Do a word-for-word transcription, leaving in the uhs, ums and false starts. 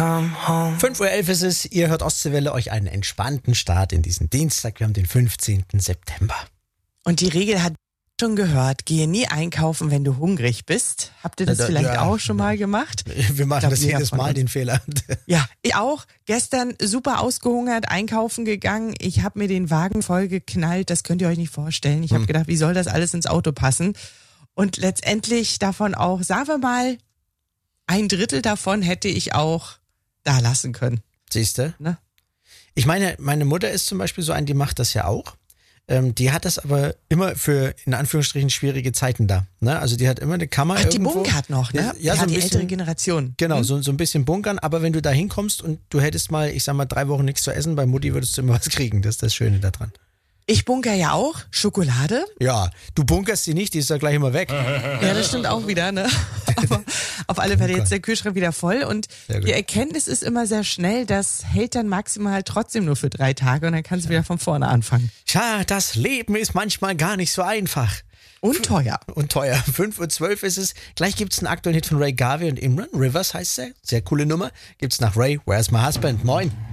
fünf Uhr elf ist es, ihr hört Ostseewelle, euch einen entspannten Start in diesen Dienstag. Wir haben den fünfzehnten September. Und die Regel hat schon gehört, gehe nie einkaufen, wenn du hungrig bist. Habt ihr das Ja, da- vielleicht ja. auch schon mal gemacht? Wir machen Ich glaub, das jeder jedes von Mal, uns. den Fehler. Ja, ich auch. Gestern super ausgehungert einkaufen gegangen. Ich habe mir den Wagen voll geknallt. Das könnt ihr euch nicht vorstellen. Ich habe Hm. gedacht, wie soll das alles ins Auto passen? Und letztendlich davon auch, sagen wir mal, ein Drittel davon hätte ich auch da lassen können. Siehst du? Ne? Ich meine, meine Mutter ist zum Beispiel so ein, die macht das ja auch. Ähm, die hat das aber immer für, in Anführungsstrichen, schwierige Zeiten da. Ne? Also die hat immer eine Kammer Ach, die irgendwo. bunkert noch, ne? Ja, so ein die bisschen, ältere Generation. Genau, Hm? so, so ein bisschen bunkern. Aber wenn du da hinkommst und du hättest mal, ich sag mal, drei Wochen nichts zu essen, bei Mutti würdest du immer was kriegen. Das ist das Schöne daran. Ich bunker ja auch Schokolade. Ja, du bunkerst sie nicht, die ist ja gleich immer weg. Ja, das stimmt auch wieder, ne? Aber auf alle Fälle jetzt der Kühlschrank wieder voll und Sehr gut. die Erkenntnis ist immer sehr schnell, das hält dann maximal trotzdem nur für drei Tage und dann kannst du wieder von vorne anfangen. Tja, das Leben ist manchmal gar nicht so einfach. Und teuer. Und teuer. fünf Uhr zwölf ist es. Gleich gibt's einen aktuellen Hit von Ray Garvey und Imran. Rivers heißt er. Sehr coole Nummer. Gibt's nach Ray, Where's My Husband? Moin.